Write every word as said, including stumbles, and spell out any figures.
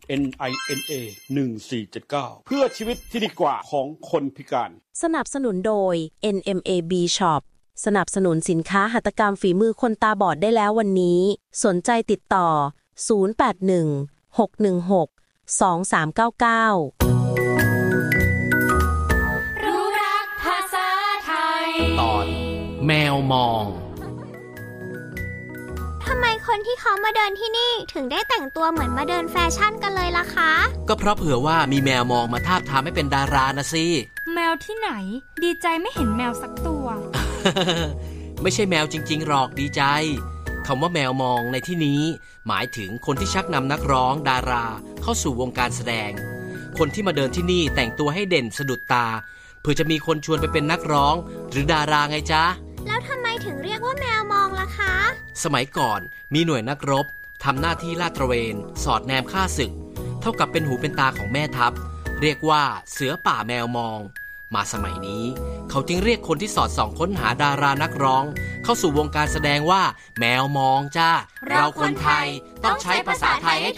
เอ็น ไอ เอ็น เอ หนึ่งสี่เจ็ดเก้า เพื่อชีวิตที่ดีกว่าของคนพิการสนับสนุนโดย เอ็น เอ็ม เอ บี Shop สนับสนุนสินค้าหัตถกรรมฝีมือคนตาบอดได้แล้ววันนี้สนใจติดต่อศูนย์ แปด หนึ่ง หก หนึ่ง หก สอง สาม เก้า เก้ารู้รักภาษาไทยตอนแมวมองทำไมคนที่เขามาเดินที่นี่ถึงได้แต่งตัวเหมือนมาเดินแฟชั่นกันเลยล่ะคะก็เพราะเผื่อว่ามีแมวมองมาทาบทามให้เป็นดารานะสิแมวที่ไหนดีใจไม่เห็นแมวสักตัวไม่ใช่แมวจริงๆหรอกดีใจคำว่าแมวมองในที่นี้หมายถึงคนที่ชักนำนักร้องดาราเข้าสู่วงการแสดงคนที่มาเดินที่นี่แต่งตัวให้เด่นสะดุดตาเพื่อจะมีคนชวนไปเป็นนักร้องหรือดาราไงจ๊ะแล้วทำไมถึงเรียกว่าแมวมองล่ะคะสมัยก่อนมีหน่วยนักรบทำหน้าที่ลาดตระเวนสอดแนมฆ่าศึกเท่ากับเป็นหูเป็นตาของแม่ทัพเรียกว่าเสือป่าแมวมองมาสมัยนี้เขาจึงเรียกคนที่สอดส่องค้นหาดารานักร้องเข้าสู่วงการแสดงว่าแมวมองจ้าเราคนไทยต้องใช้ภาษาไทยให้